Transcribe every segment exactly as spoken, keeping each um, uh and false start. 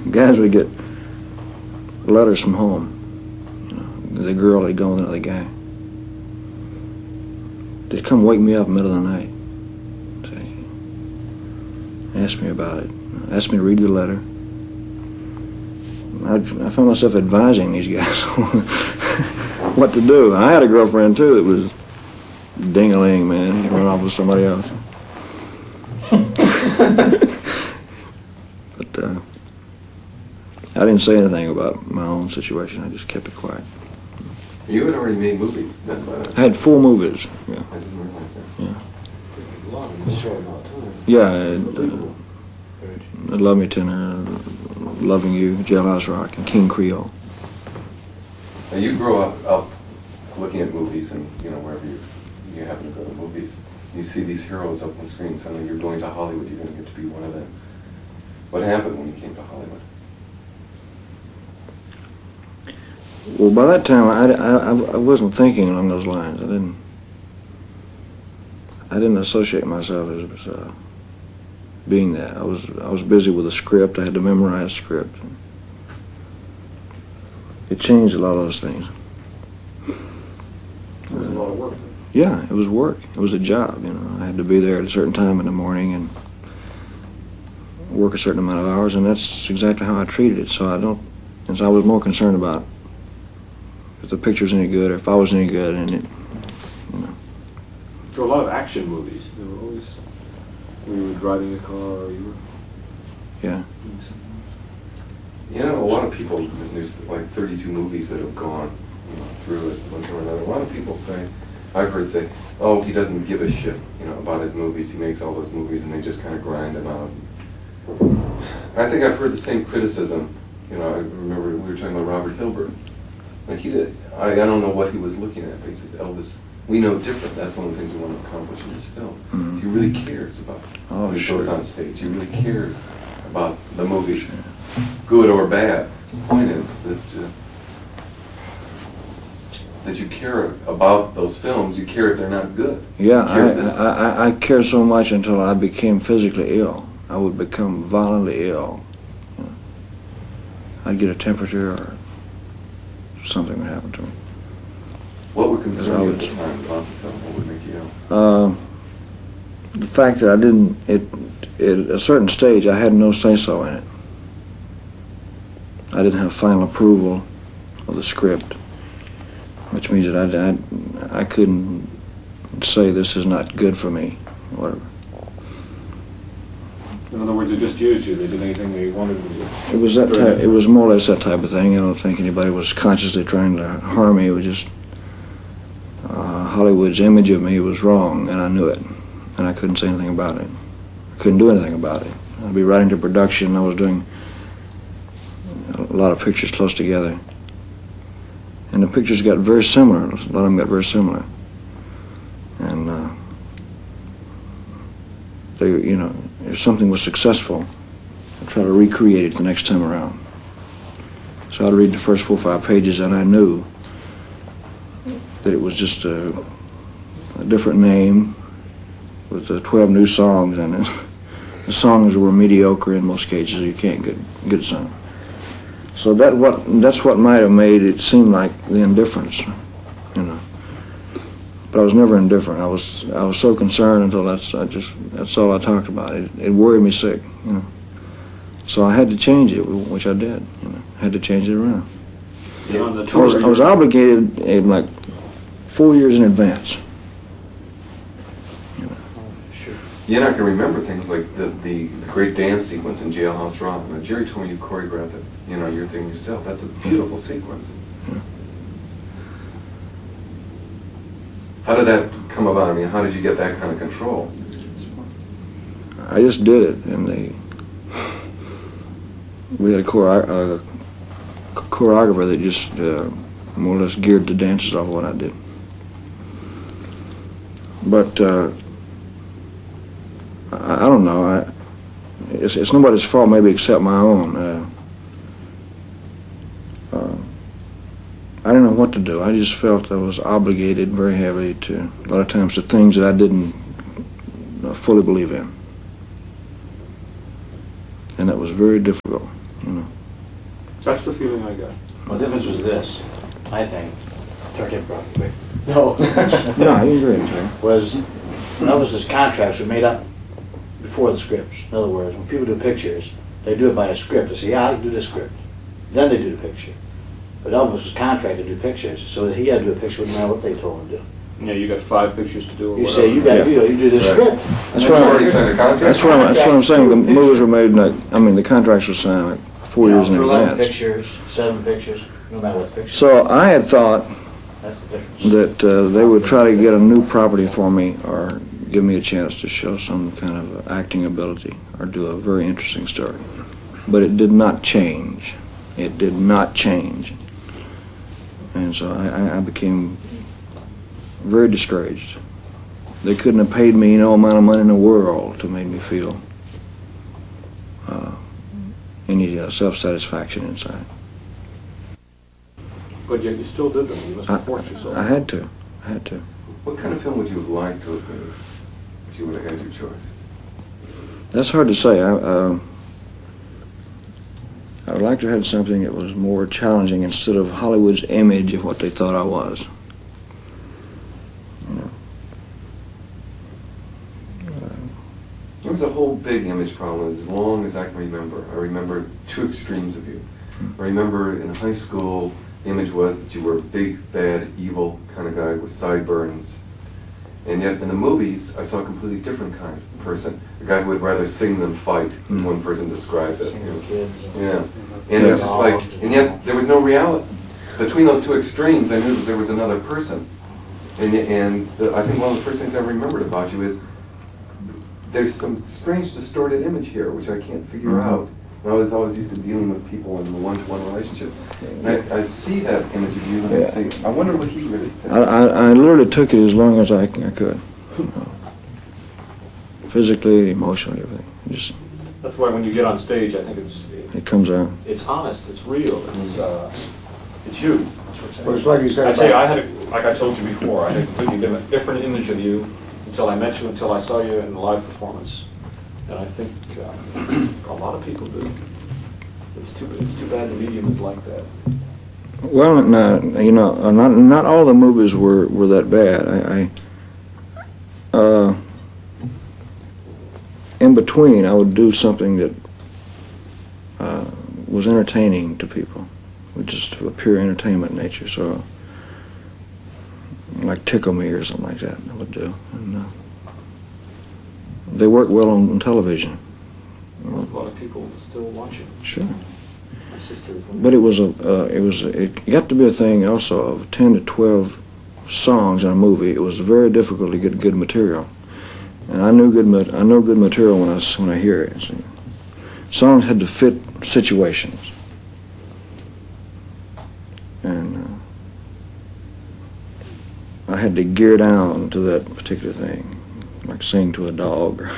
Guys would get letters from home. You know, the girl had gone with another guy. They'd come wake me up in the middle of the night. Say, ask me about it. Ask me to read the letter. I, I found myself advising these guys what to do. I had a girlfriend too that was ding-a-ling, man. She went off with somebody else. But uh, I didn't say anything about my own situation. I just kept it quiet. You had already made movies. Then, I had four movies. Yeah. I didn't realize that. Yeah. A lot in a short amount of time. Yeah. And, uh, Love Me Tender, Loving You, Jailhouse Rock, and King Creole. Now you grow up, up looking at movies, and you know wherever you you happen to go to movies, you see these heroes up on the screen. Suddenly you're going to Hollywood. You're going to get to be one of them. What happened when you came to Hollywood? Well, by that time, I, I, I wasn't thinking along those lines. I didn't. I didn't associate myself as uh, being that. I was I was busy with a script. I had to memorize a script. It changed a lot of those things. It was a lot of work. Yeah, it was work. It was a job. You know, I had to be there at a certain time in the morning and work a certain amount of hours, and that's exactly how I treated it. So I don't. And so I was more concerned about if the picture's any good or if I was any good, and it. You know. There were a lot of action movies. There were always. When you were driving a car, or you were. Yeah. Doing something. You know, a lot of people, there's like thirty-two movies that have gone you know, through it one time or another. A lot of people say, I've heard say, oh, he doesn't give a shit, you know, about his movies. He makes all those movies and they just kind of grind them out. I think I've heard the same criticism. You know, I remember we were talking about Robert Hilbert. Like he did, I, I don't know what he was looking at, but he says, Elvis, we know different. That's one of the things we want to accomplish in this film. Mm-hmm. He really cares about Oh, what he sure. goes on stage. He really cares about the movies. Good or bad. The point is that uh, that you care about those films. You care if they're not good. Yeah, You care I, if this- I, I, I cared so much until I became physically ill. I would become violently ill. You know. I'd get a temperature or something would happen to me. What would concern you at the Because time about the film? What would make you ill? Uh, the fact that I didn't, it, it, at a certain stage, I had no say-so in it. I didn't have final approval of the script, which means that I, I, I couldn't say this is not good for me, or whatever. In other words, they just used you. They did anything they wanted to do. It was that type, it was more or less that type of thing. I don't think anybody was consciously trying to harm me. It was just uh, Hollywood's image of me was wrong, and I knew it, and I couldn't say anything about it. I couldn't do anything about it. I'd be right into production. I was doing a lot of pictures close together, and the pictures got very similar. A lot of them got very similar, and uh, they, you know, if something was successful, I'd try to recreate it the next time around. So I'd read the first four or five pages, and I knew that it was just a, a different name with uh, twelve new songs in it. The songs were mediocre in most cases. You can't get get a song. So that what that's what might have made it seem like the indifference, you know. But I was never indifferent. I was I was so concerned until that's I just that's all I talked about. It it worried me sick, you know. So I had to change it, which I did. You know, I had to change it around. Yeah, on the I tour, was I was obligated in like four years in advance. Sure. You're not going to remember things like the, the, the great dance sequence in Jailhouse Rock. Now, Jerry told me you choreographed it, you know, your thing yourself. That's a beautiful sequence. Yeah. How did that come about? I mean, how did you get that kind of control? I just did it, and they we had a, chore, a choreographer that just uh, more or less geared the dances off what I did. But uh, I, I don't know. I, it's, it's nobody's fault, maybe except my own. Uh, uh, I didn't know what to do. I just felt I was obligated very heavily to a lot of times to things that I didn't uh, fully believe in. And that was very difficult. You know. That's the feeling I got. Well, the difference was this, I think. Turn it probably quick. No. No, you agree, Terry. Was Elvis's contracts were made up before the scripts. In other words, when people do pictures, they do it by a script. They say, yeah, I can do this script. Then they do the picture. But Elvis was contracted to do pictures, so he had to do a picture no matter what they told him to do. Yeah, you got five pictures to do or You whatever. say, you got Yeah. to do, you do this Right. script. That's You've what already I'm, signed a contract. that's what I'm, that's what I'm saying. The movies were made, like, I mean, the contracts were signed like four You know, years in for eleven advance. pictures, seven pictures, no matter what picture. So I had thought That's the difference. that uh, they would try to get a new property for me or give me a chance to show some kind of acting ability or do a very interesting story. But it did not change. It did not change. And so I, I- I became very discouraged. They couldn't have paid me no amount of money in the world to make me feel uh, any uh, self-satisfaction inside. But yet you still did them. You must I, have forced yourself. I had to. I had to. What kind of film would you have liked to have made if you would have had your choice? That's hard to say. I, uh, I would like to have something that was more challenging instead of Hollywood's image of what they thought I was. You know. There was a whole big image problem as long as I can remember. I remember two extremes of you. I remember in high school, the image was that you were a big, bad, evil kind of guy with sideburns. And yet in the movies, I saw a completely different kind of person. A guy who would rather sing than fight, as one person described it. Singing with kids. Yeah. And it was just like, and yet there was no reality. Between those two extremes, I knew that there was another person. And, and the, I think one of the first things I remembered about you is there's some strange distorted image here, which I can't figure Mhm. out. And I was always used to dealing with people in a one-to-one relationship. And I, I'd see that image of you and I'd Yeah. say, I wonder what he really thinks. I, I, I literally took it as long as I, I could. You know. Physically, emotionally, everything. It just, That's why when you get on stage, I think it's it comes out. it's honest, it's real, it's uh, it's you. Well, it's like you said I tell you, I about- had, a, like I told you before, I had a completely different, different image of you until I met you, until I saw you in a live performance, and I think uh, a lot of people do. It's too it's too bad the medium is like that. Well, no, you know, uh, not not all the movies were, were that bad. I, I uh, in between, I would do something that uh, was entertaining to people, with just a pure entertainment nature. So, like Tickle Me or something like that, I would do. And uh, they work well on, on television. A lot of people still watching. Sure. My sister. But it was a, uh, it was, it got to be a thing also of ten to twelve songs in a movie. It was very difficult to get good material, and I knew good, ma- I know good material when I s- when I hear it. See. Songs had to fit situations, and uh, I had to gear down to that particular thing, like sing to a dog, or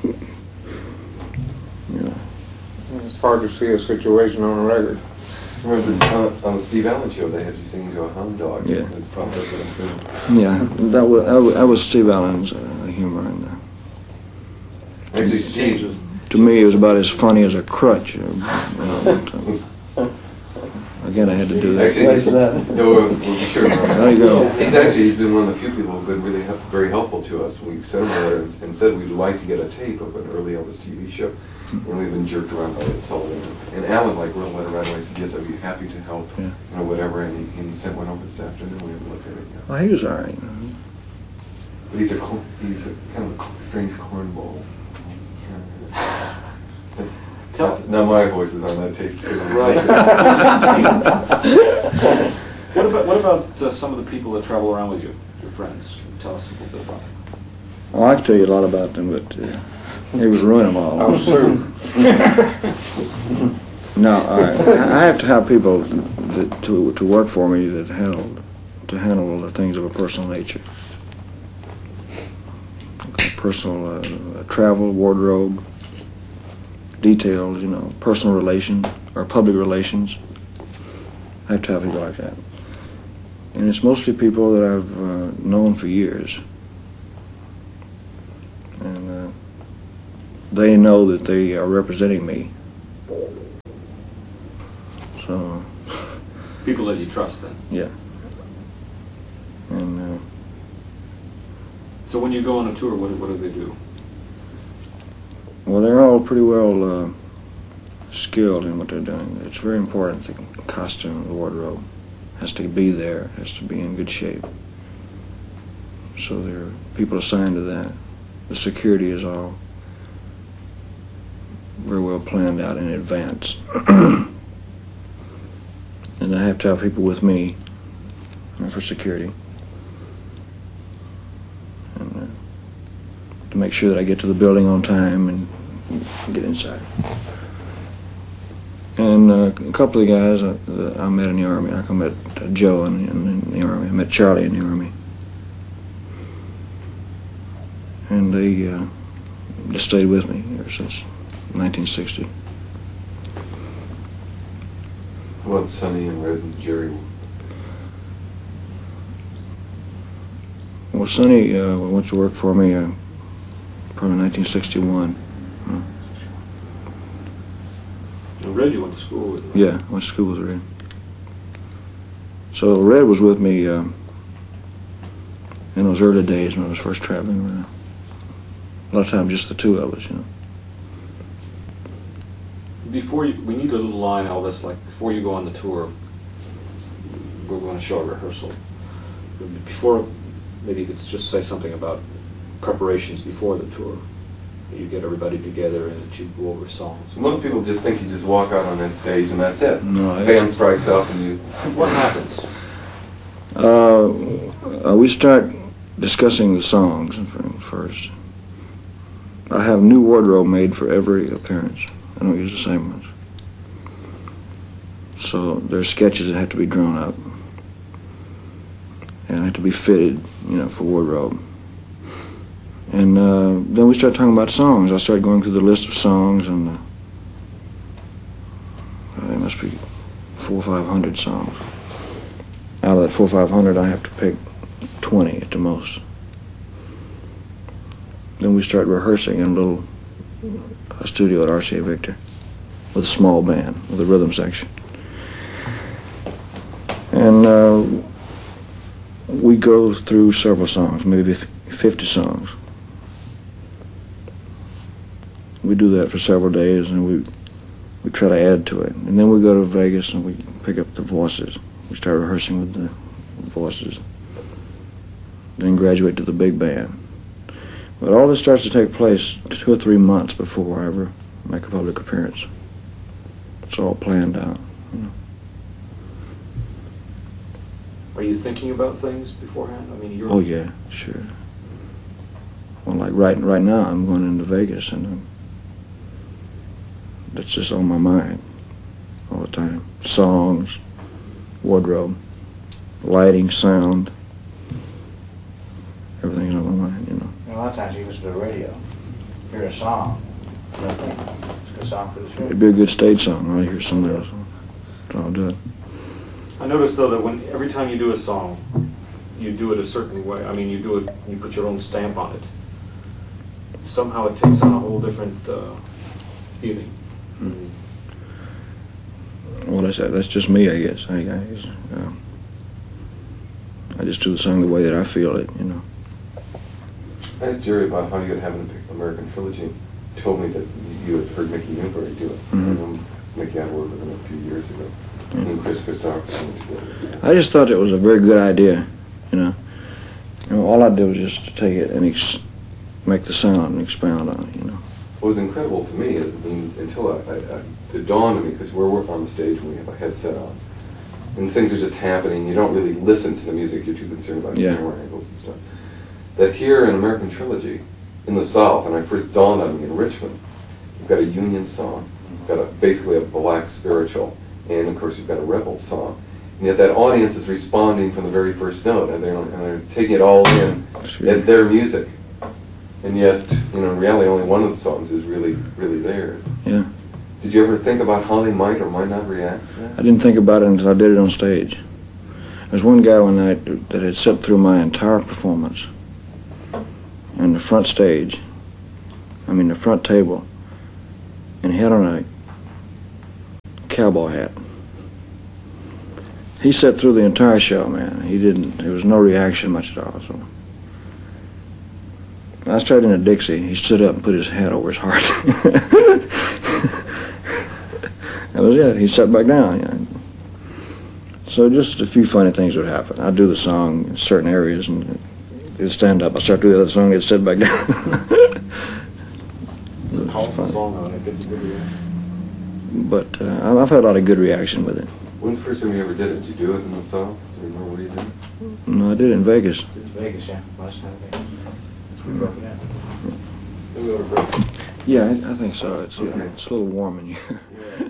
you know. It's hard to see a situation on a record. Remember this, on, on the Steve Allen show, they had you singing to a hound dog. Yeah. That's probably what it's doing. Yeah, that was that was, that was Steve Allen's uh, humor, and uh, Actually, Steve, to me it was about as funny as a crutch. You know, but, uh, again, I had to do that. actually, he's, no, we'll, we'll be sure. There you go. He's actually, he's been one of the few people who've been really, help, very helpful to us. We've sent him a letter and, and said we'd like to get a tape of an early Elvis T V show. And we've been jerked around by Ed Sullivan. And Alan, like, wrote a letter right away, said, yes, I'd be happy to help, Yeah. you know, whatever. And he, and he sent one over this afternoon. We haven't looked at it yet. Well, he was all right. But he's a, cor- he's a kind of a strange cornball. Tell- Now my voice is on that tape too. Right. What about what about uh, some of the people that travel around with you, your friends? Can you tell us a little bit about them? Oh, I could tell you a lot about them, but uh, he was ruining them all. Oh, Sue. No, all right. I I have to have people that, to to work for me that handle to handle the things of a personal nature. Okay, personal uh, travel, wardrobe, details, you know, personal relations or public relations. I have to have people like that. And it's mostly people that I've uh, known for years. And uh, they know that they are representing me. So, People that you trust then. yeah. And uh, So when you go on a tour, what, what do they do? well, they're all pretty well uh, skilled in what they're doing. It's very important. The costume, the wardrobe has to be there, has to be in good shape. So there are people assigned to that. The security is all very well planned out in advance. And I have to have people with me uh, for security. And uh, to make sure that I get to the building on time and get inside. And uh, a couple of the guys uh, that I met in the Army, like I met uh, Joe in, in, in the Army, I met Charlie in the Army. And they uh, just stayed with me ever since nineteen sixty. How about Sonny and Red and Jerry? Well, Sonny uh, went to work for me uh, probably nineteen sixty-one. Uh, And Red, you went to school with. yeah, I went to school with Red. So Red was with me uh, in those early days when I was first traveling around. A lot of times just the two of us, you know. Before you, we need a little line, Elvis, like before you go on the tour, we're going to show a rehearsal. Before, maybe you could just say something about preparations before the tour. You get everybody together and that you go over songs. Most people just think you just walk out on that stage and that's it. No, I- Band strikes up and you. What happens? Uh, uh, we start discussing the songs first. I have new wardrobe made for every appearance. I don't use the same ones. So there's sketches that have to be drawn up and have to be fitted, you know, for wardrobe. And uh, then we start talking about songs. I start going through the list of songs, and uh, there must be four or five hundred songs. Out of that four or five hundred, I have to pick twenty at the most. Then we start rehearsing in a little uh, studio at R C A Victor with a small band, with a rhythm section. And uh, we go through several songs, maybe fifty songs. We do that for several days, and we we try to add to it. And then we go to Vegas and we pick up the voices. We start rehearsing with the voices. Then graduate to the big band. But all this starts to take place two or three months before I ever make a public appearance. It's all planned out. You know. Are you thinking about things beforehand? I mean, you're. Oh yeah, sure. Well, like right right now, I'm going into Vegas, and um, that's just on my mind all the time. Songs, wardrobe, lighting, sound, everything's on my mind, you know. And a lot of times you listen to the radio, hear a song, you know, think, it's a good song for the show. It'd be a good stage song, right? Hear something else. I'll do it. I noticed though that when every time you do a song, you do it a certain way. I mean, you do it, you put your own stamp on it. Somehow it takes on a whole different uh, feeling. Hmm. Well, that's that's just me, I guess. I, I, uh, I just do the song the way that I feel it, you know. I asked Jerry about how you could have an American Trilogy. He told me that you had heard Mickey Newbury do it. Mhm. I know Mickey had worked with him a few years ago. He and Chris Christopherson together. I just thought it was a very good idea, you know. You know, all I did was just to take it and ex- make the sound and expound on it, you know. What was incredible to me is then, until I, I, I, it dawned on me, because we're working on the stage and we have a headset on, and things are just happening, you don't really listen to the music, you're too concerned about Yeah. camera angles and stuff. That here in American Trilogy, in the South, and I first dawned on me in Richmond, you've got a Union song, you've got a, basically a black spiritual, and of course you've got a rebel song. And yet that audience is responding from the very first note, and they're, and they're taking it all in Sure. as their music. And yet, you know, in reality, only one of the songs is really, really theirs. Yeah. Did you ever think about how they might or might not react to that? I didn't think about it until I did it on stage. There was one guy one night that had sat through my entire performance on the front stage, I mean the front table, and he had on a cowboy hat. He sat through the entire show, man. He didn't, there was no reaction much at all, so. I started in a Dixie. He stood up and put his hat over his heart. That was it. He sat back down. You know. So just a few funny things would happen. I'd do the song in certain areas and it'd stand up. I'd start doing the other song, it'd sit back down. It's a powerful song, though, and it gets a good reaction. But uh, I've had a lot of good reaction with it. When's the first time you ever did it? Did you do it in the South? Do you remember where you did it? No, I did it in Vegas. It's Vegas, yeah, last night. Vegas. We broke it out. Then we go to break. Yeah, I, I think so. It's, yeah, Okay. it's a little warm in here. Yeah.